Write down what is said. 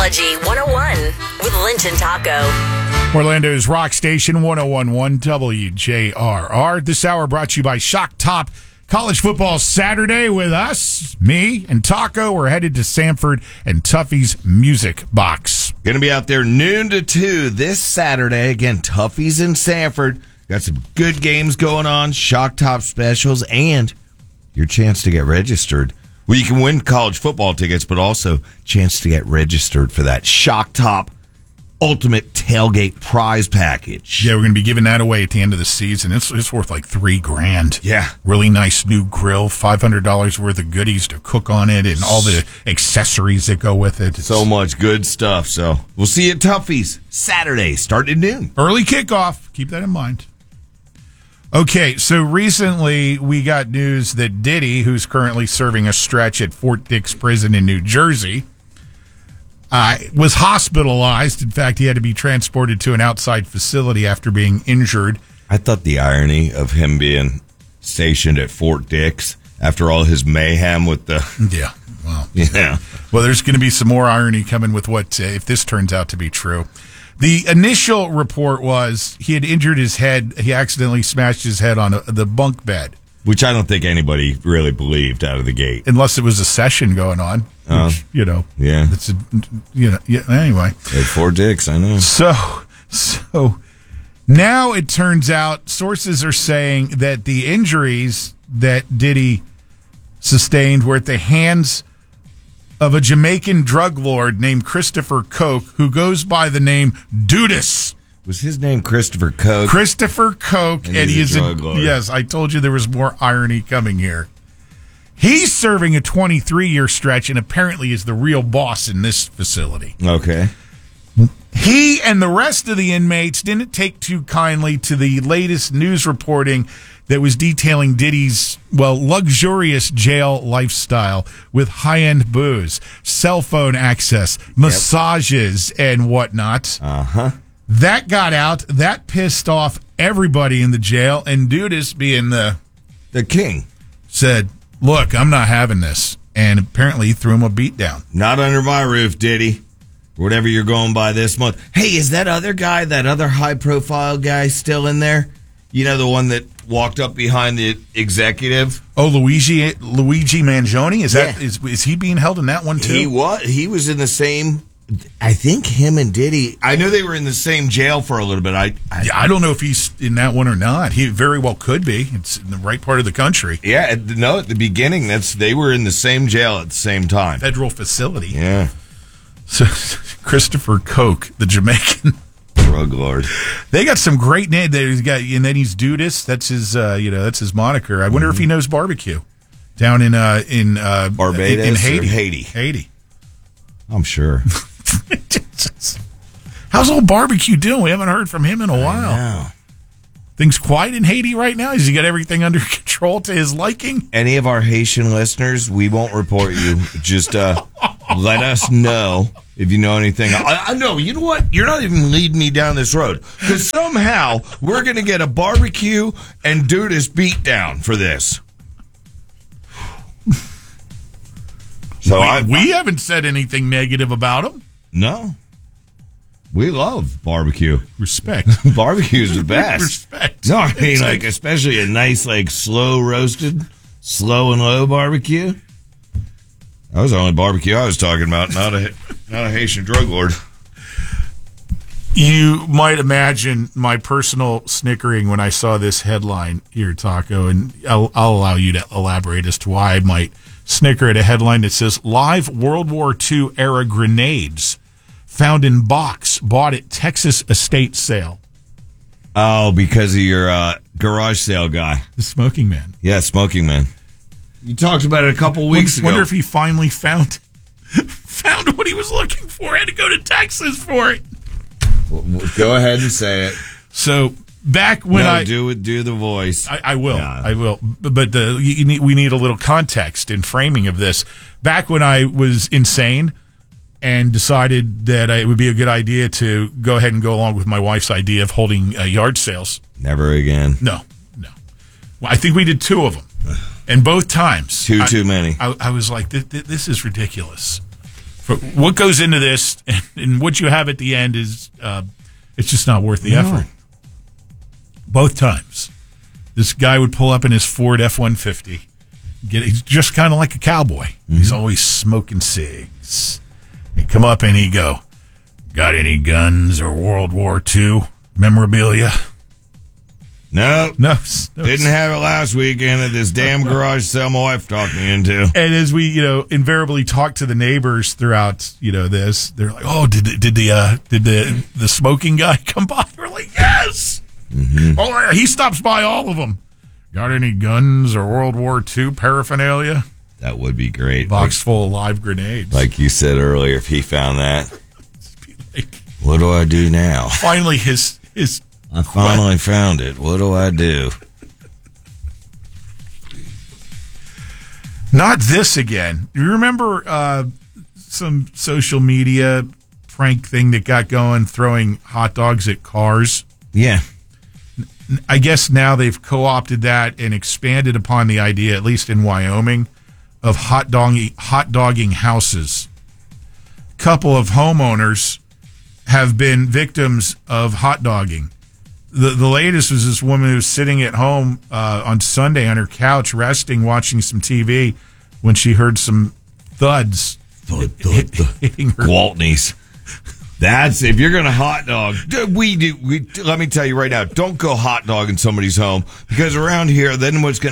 Mixology 101 with Lynch and Taco. Orlando's Rock Station 101.1 WJRR. This hour brought to you by Shock Top. College football Saturday with us, me and Taco. We're headed to Sanford and Tuffy's Music Box. Going to be out there noon to 2 this Saturday. Again, Tuffy's in Sanford. Got some good games going on, Shock Top specials, and your chance to get registered. Well, you can win college football tickets, but also chance to get registered for that Shock Top Ultimate Tailgate Prize Package. Yeah, we're going to be giving that away at the end of the season. It's worth like $3,000. Yeah. Really nice new grill, $500 worth of goodies to cook on it, and all the accessories that go with it. So much good stuff. So we'll see you at Tuffy's Saturday, starting at noon. Early kickoff. Keep that in mind. Okay, so recently we got news that Diddy, who's currently serving a stretch at Fort Dix Prison in New Jersey, was hospitalized. In fact, he had to be transported to an outside facility after being injured. I thought the irony of him being stationed at Fort Dix after all his mayhem with the... Yeah, well, there's going to be some more irony coming with what, if this turns out to be true. The initial report was he had injured his head. He accidentally smashed his head on the bunk bed. Which I don't think anybody really believed out of the gate. Unless it was a session going on. Which, Yeah. It's anyway. At Fort Dix, I know. So now it turns out sources are saying that the injuries that Diddy sustained were at the hands of a Jamaican drug lord named Christopher Koch, who goes by the name Dudas. Was his name Christopher Koch? Christopher Koch, and he is a drug lord. Yes, I told you there was more irony coming here. He's serving a 23-year stretch and apparently is the real boss in this facility. Okay. He and the rest of the inmates didn't take too kindly to the latest news reporting that was detailing Diddy's, luxurious jail lifestyle with high-end booze, cell phone access, massages, and whatnot. Uh-huh. That got out. That pissed off everybody in the jail, and Dudas, being the king, said, look, I'm not having this. And apparently he threw him a beat down. Not under my roof, Diddy. Whatever you're going by this month. Hey, is that other guy, that other high-profile guy still in there? You know, the one that walked up behind the executive? Oh, Luigi Mangione? Is he being held in that one, too? He was in the same... I think him and Diddy, I know they were in the same jail for a little bit. I don't know if he's in that one or not. He very well could be. It's in the right part of the country. Yeah, at the beginning, they were in the same jail at the same time. Federal facility. Yeah. So, Christopher Koch, the Jamaican drug lord. They got some great names. And then he's Dudas. That's his, that's his moniker. I wonder if he knows barbecue down in Barbados, in Haiti. Haiti. I'm sure. How's old barbecue doing? We haven't heard from him in a while. Things quiet in Haiti right now? Has he got everything under control to his liking? Any of our Haitian listeners, we won't report you. Just let us know if you know anything. I know. You know what? You're not even leading me down this road. Because somehow we're going to get a barbecue and Dudas beat down for this. So we haven't said anything negative about him. No. We love barbecue. Respect. Barbecue is the best. Respect. No, I mean, especially a nice, slow roasted, slow and low barbecue. That was the only barbecue I was talking about, not a Haitian drug lord. You might imagine my personal snickering when I saw this headline here, Taco, and I'll allow you to elaborate as to why I might snicker at a headline that says, live World War II era grenades found in box, bought at Texas estate sale. Oh, because of your garage sale guy. The Smoking Man. Yeah, Smoking Man. You talked about it a couple weeks ago. I wonder if he finally found what he was looking for. Had to go to Texas for it. Go ahead and say it. So back when do the voice. I will. Yeah. I will. But we need a little context and framing of this. Back when I was insane and decided that it would be a good idea to go ahead and go along with my wife's idea of holding yard sales. Never again. No. Well, I think we did 2 of them. And both times. Too many. I was like, this is ridiculous. what goes into this and what you have at the end is it's just not worth the effort. Both times. This guy would pull up in his Ford F-150. He's just kind of like a cowboy. Mm-hmm. He's always smoking cigs. He'd come up and he'd go, got any guns or World War II memorabilia? No. Didn't have it last weekend at this damn garage sale my wife talked me into. And as we, invariably talk to the neighbors throughout, this, they're like, oh, did the smoking guy come by? We're like, yes. Mm-hmm. Oh, yeah, he stops by all of them. Got any guns or World War II paraphernalia? That would be great. Box full of live grenades. Like you said earlier, if he found that, what do I do now? Finally, his I finally found it. What do I do? Not this again. You remember some social media prank thing that got going, throwing hot dogs at cars? Yeah. I guess now they've co-opted that and expanded upon the idea, at least in Wyoming, of hot dogging houses. A couple of homeowners have been victims of hot dogging. The latest was this woman who was sitting at home on Sunday on her couch, resting, watching some TV, when she heard some thuds hitting her. Gwaltneys. That's if you're going to hot dog. Let me tell you right now, don't go hot dogging somebody's home, because around here, then what's going to